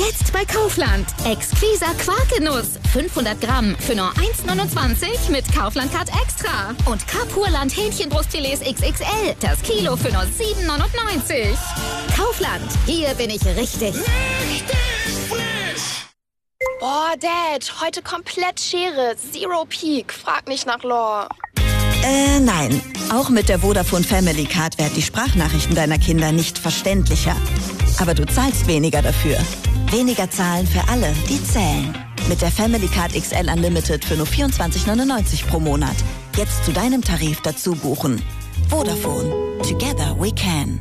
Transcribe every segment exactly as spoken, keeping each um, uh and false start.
Jetzt bei Kaufland. Exquiser Quarkgenuss. fünfhundert Gramm für nur eins neunundzwanzig mit Kaufland Card Extra. Und Kapurland Hähnchenbrustfilets X X L. Das Kilo für nur sieben neunundneunzig. Kaufland. Hier bin ich richtig. Richtig frisch. Boah, Dad, heute komplett Schere. Zero Peak. Frag nicht nach Lore. Äh, nein. Auch mit der Vodafone Family Card werden die Sprachnachrichten deiner Kinder nicht verständlicher. Aber du zahlst weniger dafür. Weniger zahlen für alle, die zählen. Mit der Family Card X L Unlimited für nur vierundzwanzig neunundneunzig pro Monat. Jetzt zu deinem Tarif dazu buchen. Vodafone. Together we can.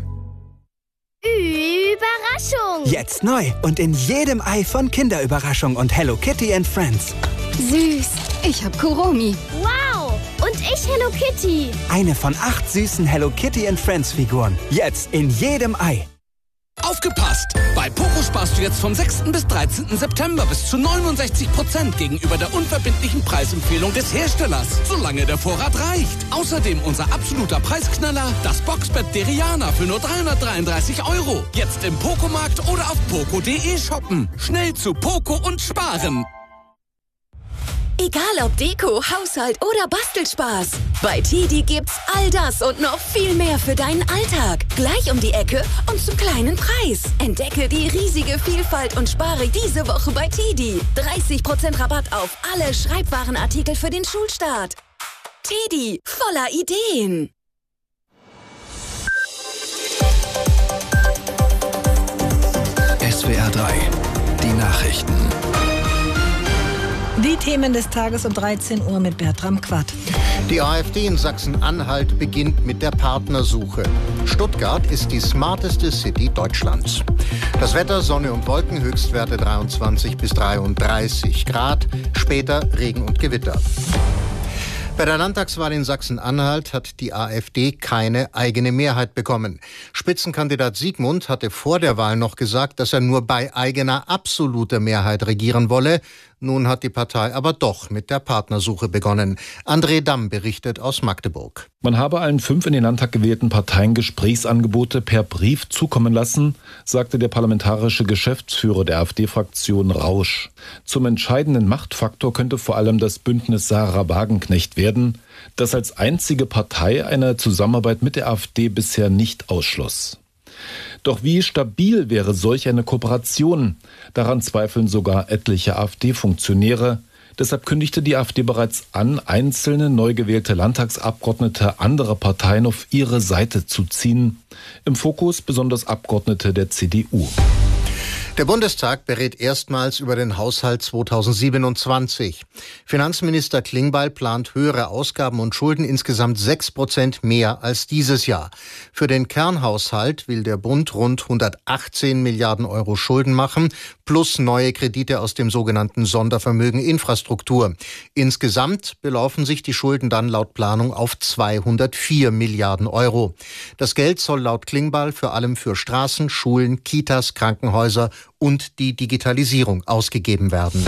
Überraschung! Jetzt neu und in jedem Ei von Kinderüberraschung und Hello Kitty and Friends. Süß. Ich hab Kuromi. Wow. Und ich Hello Kitty. Eine von acht süßen Hello Kitty and Friends Figuren. Jetzt in jedem Ei. Aufgepasst! Bei Poco sparst du jetzt vom sechsten bis dreizehnten September bis zu neunundsechzig Prozent gegenüber der unverbindlichen Preisempfehlung des Herstellers, solange der Vorrat reicht. Außerdem unser absoluter Preisknaller, das Boxbett Deriana für nur dreihundertdreiunddreißig Euro. Jetzt im Poco-Markt oder auf poco punkt de shoppen. Schnell zu Poco und sparen. Egal ob Deko, Haushalt oder Bastelspaß. Bei Tidi gibt's all das und noch viel mehr für deinen Alltag. Gleich um die Ecke und zum kleinen Preis. Entdecke die riesige Vielfalt und spare diese Woche bei Tidi. dreißig Prozent Rabatt auf alle Schreibwarenartikel für den Schulstart. Tidi, voller Ideen. S W R drei, die Nachrichten. Die Themen des Tages um dreizehn Uhr mit Bertram Quadt. Die AfD in Sachsen-Anhalt beginnt mit der Partnersuche. Stuttgart ist die smarteste City Deutschlands. Das Wetter, Sonne und Wolken, Höchstwerte dreiundzwanzig bis dreiunddreißig Grad, später Regen und Gewitter. Bei der Landtagswahl in Sachsen-Anhalt hat die AfD keine eigene Mehrheit bekommen. Spitzenkandidat Siegmund hatte vor der Wahl noch gesagt, dass er nur bei eigener absoluter Mehrheit regieren wolle. Nun hat die Partei aber doch mit der Partnersuche begonnen. André Damm berichtet aus Magdeburg. Man habe allen fünf in den Landtag gewählten Parteien Gesprächsangebote per Brief zukommen lassen, sagte der parlamentarische Geschäftsführer der AfD-Fraktion Rausch. Zum entscheidenden Machtfaktor könnte vor allem das Bündnis Sarah Wagenknecht werden, das als einzige Partei eine Zusammenarbeit mit der AfD bisher nicht ausschloss. Doch wie stabil wäre solch eine Kooperation? Daran zweifeln sogar etliche AfD-Funktionäre. Deshalb kündigte die AfD bereits an, einzelne neu gewählte Landtagsabgeordnete anderer Parteien auf ihre Seite zu ziehen. Im Fokus besonders Abgeordnete der C D U. Der Bundestag berät erstmals über den Haushalt zweitausendsiebenundzwanzig. Finanzminister Klingbeil plant höhere Ausgaben und Schulden, insgesamt sechs Prozent mehr als dieses Jahr. Für den Kernhaushalt will der Bund rund hundertachtzehn Milliarden Euro Schulden machen, plus neue Kredite aus dem sogenannten Sondervermögen Infrastruktur. Insgesamt belaufen sich die Schulden dann laut Planung auf zweihundertvier Milliarden Euro. Das Geld soll laut Klingbeil vor allem für Straßen, Schulen, Kitas, Krankenhäuser und die Digitalisierung ausgegeben werden.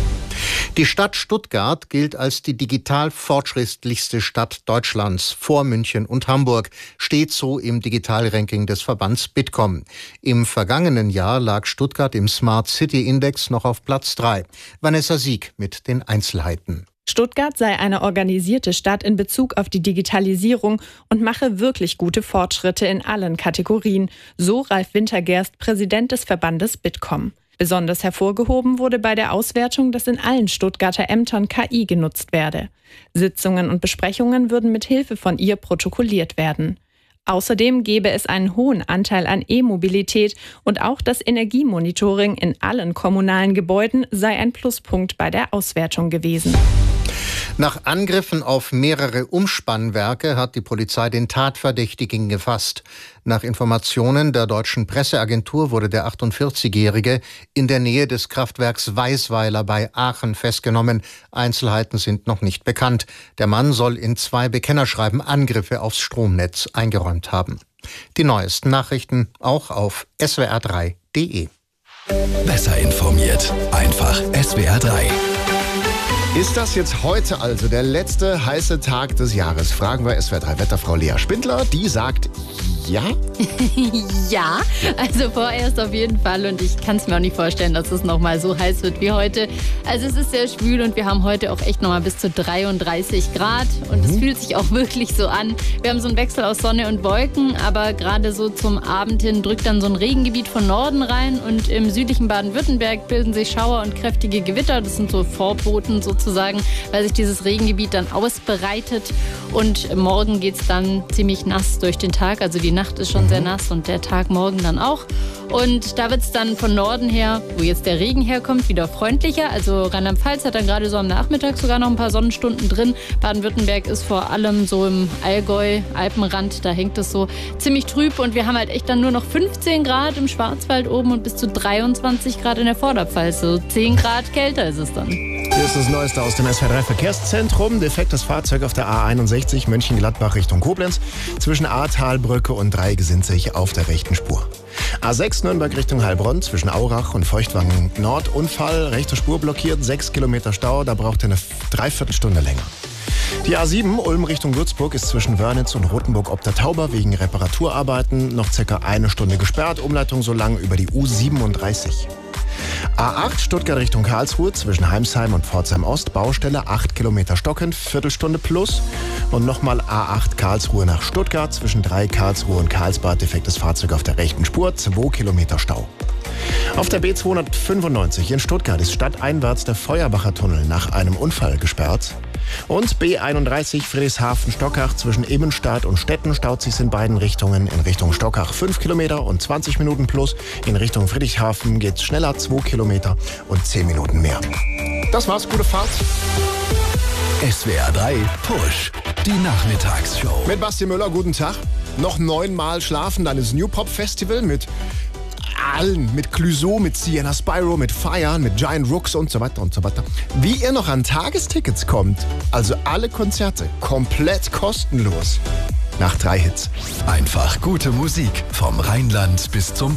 Die Stadt Stuttgart gilt als die digital fortschrittlichste Stadt Deutschlands, vor München und Hamburg, steht so im Digitalranking des Verbands Bitkom. Im vergangenen Jahr lag Stuttgart im Smart City Index noch auf Platz drei. Vanessa Sieg mit den Einzelheiten. Stuttgart sei eine organisierte Stadt in Bezug auf die Digitalisierung und mache wirklich gute Fortschritte in allen Kategorien, so Ralf Wintergerst, Präsident des Verbandes Bitkom. Besonders hervorgehoben wurde bei der Auswertung, dass in allen Stuttgarter Ämtern K I genutzt werde. Sitzungen und Besprechungen würden mit Hilfe von ihr protokolliert werden. Außerdem gebe es einen hohen Anteil an E-Mobilität und auch das Energiemonitoring in allen kommunalen Gebäuden sei ein Pluspunkt bei der Auswertung gewesen. Nach Angriffen auf mehrere Umspannwerke hat die Polizei den Tatverdächtigen gefasst. Nach Informationen der deutschen Presseagentur wurde der achtundvierzigjährige in der Nähe des Kraftwerks Weisweiler bei Aachen festgenommen. Einzelheiten sind noch nicht bekannt. Der Mann soll in zwei Bekennerschreiben Angriffe aufs Stromnetz eingeräumt haben. Die neuesten Nachrichten auch auf S W R drei punkt de. Besser informiert, einfach S W R drei. Ist das jetzt heute also der letzte heiße Tag des Jahres? Fragen wir S W R drei Wetterfrau Lea Spindler. Die sagt Ja? Ja, also vorerst auf jeden Fall und ich kann es mir auch nicht vorstellen, dass es nochmal so heiß wird wie heute. Also es ist sehr schwül und wir haben heute auch echt nochmal bis zu dreiunddreißig Grad und mhm. es fühlt sich auch wirklich so an. Wir haben so einen Wechsel aus Sonne und Wolken, aber gerade so zum Abend hin drückt dann so ein Regengebiet von Norden rein und im südlichen Baden-Württemberg bilden sich Schauer und kräftige Gewitter. Das sind so Vorboten sozusagen, weil sich dieses Regengebiet dann ausbreitet und morgen geht es dann ziemlich nass durch den Tag. Also die Nacht ist schon sehr nass und der Tag morgen dann auch. Und da wird es dann von Norden her, wo jetzt der Regen herkommt, wieder freundlicher. Also Rheinland-Pfalz hat dann gerade so am Nachmittag sogar noch ein paar Sonnenstunden drin. Baden-Württemberg ist vor allem so im Allgäu, Alpenrand, da hängt es so ziemlich trüb. Und wir haben halt echt dann nur noch fünfzehn Grad im Schwarzwald oben und bis zu dreiundzwanzig Grad in der Vorderpfalz. So zehn Grad kälter ist es dann. Hier ist das Neueste aus dem S W R drei Verkehrszentrum. Defektes Fahrzeug auf der A einundsechzig Mönchengladbach Richtung Koblenz. Zwischen Ahrtalbrücke und Dreigesinzig auf der rechten Spur. A sechs Nürnberg Richtung Heilbronn zwischen Aurach und Feuchtwangen Nord. Unfall, rechte Spur blockiert, sechs Kilometer Stau. Da braucht ihr eine Dreiviertelstunde länger. Die A sieben Ulm Richtung Würzburg ist zwischen Wörnitz und Rothenburg ob der Tauber wegen Reparaturarbeiten noch circa eine Stunde gesperrt. Umleitung so lang über die U siebenunddreißig. A acht Stuttgart Richtung Karlsruhe zwischen Heimsheim und Pforzheim Ost. Baustelle acht Kilometer stockend, Viertelstunde plus. Und nochmal A acht Karlsruhe nach Stuttgart zwischen drei Karlsruhe und Karlsbad. Defektes Fahrzeug auf der rechten Spur, zwei Kilometer Stau. Auf der B zweihundertfünfundneunzig in Stuttgart ist stadteinwärts der Feuerbacher Tunnel nach einem Unfall gesperrt. Und B einunddreißig Friedrichshafen-Stockach zwischen Immenstadt und Stetten staut sich in beiden Richtungen. In Richtung Stockach fünf Kilometer und zwanzig Minuten plus. In Richtung Friedrichshafen geht's schneller, zwei Kilometer und zehn Minuten mehr. Das war's, gute Fahrt. S W R drei Push, die Nachmittagsshow. Mit Basti Müller, guten Tag. Noch neunmal schlafen, dann ist New Pop Festival mit allen, mit Clouseau, mit Sienna Spyro, mit Fire, mit Giant Rooks und so weiter und so weiter. Wie ihr noch an Tagestickets kommt, also alle Konzerte, komplett kostenlos. Nach drei Hits. Einfach gute Musik vom Rheinland bis zum